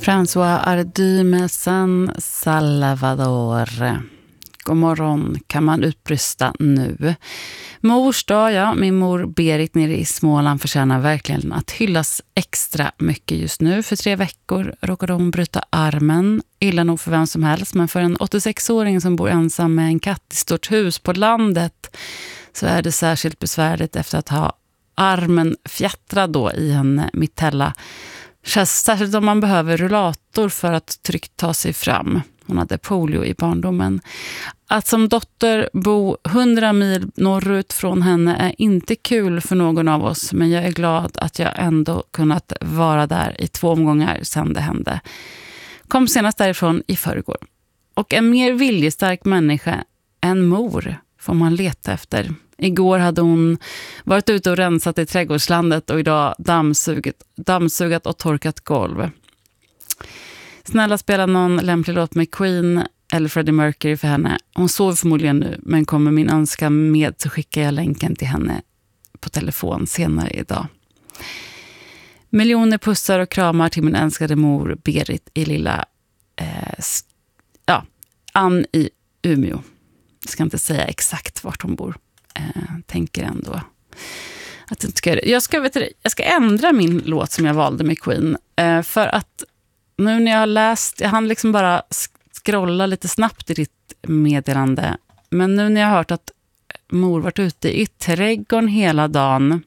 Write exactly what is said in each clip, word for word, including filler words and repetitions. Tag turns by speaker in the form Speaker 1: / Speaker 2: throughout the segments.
Speaker 1: François Hardy med San Salvador. God morgon kan man utbrista nu. Mors dag, ja, min mor Berit nere i Småland förtjänar verkligen att hyllas extra mycket just nu. För tre veckor råkade hon bryta armen. Illa nog för vem som helst, men för en åttiosex-åring som bor ensam med en katt i stort hus på landet så är det särskilt besvärligt efter att ha armen fjättrad då i en mitella. Särskilt om man behöver rullator för att tryggt ta sig fram. Hon hade polio i barndomen. Att som dotter bo hundra mil norrut från henne är inte kul för någon av oss. Men jag är glad att jag ändå kunnat vara där i två omgångar sedan det hände. Kom senast därifrån i förrgår. Och en mer viljestark människa än mor får man leta efter. Igår hade hon varit ute och rensat i trädgårdslandet och idag dammsugat, dammsugat och torkat golv. Snälla spela någon lämplig låt med Queen eller Freddie Mercury för henne. Hon sover förmodligen nu, men kommer min önskan med så skickar jag länken till henne på telefon senare idag. Miljoner pussar och kramar till min älskade mor Berit i lilla eh, ja, Ann i Umeå. Jag ska inte säga exakt vart hon bor. Eh, tänker ändå att jag ska, jag ska, vet du, jag ska ändra min låt som jag valde med Queen. Eh, för att nu när jag har läst, jag hann liksom bara scrolla lite snabbt i ditt meddelande. Men nu när jag har hört att mor varit ute i trädgården hela dagen.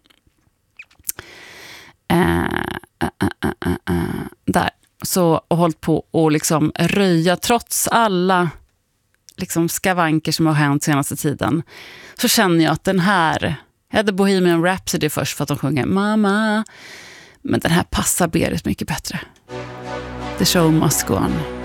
Speaker 1: Eh, äh, äh, äh, äh, där. Så, och hållit på och liksom röja trots alla liksom skavanker som har hänt senaste tiden. Så känner jag att den här, jag hade Bohemian Rhapsody först för att de sjunger Mamma. Men den här passar Berit mycket bättre. The show must go on.